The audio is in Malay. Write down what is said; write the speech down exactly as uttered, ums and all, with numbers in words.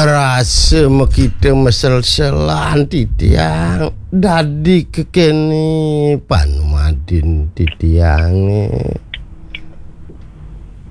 rasa kita mesel-selan titiang dadi kekeni Pan Madin titiang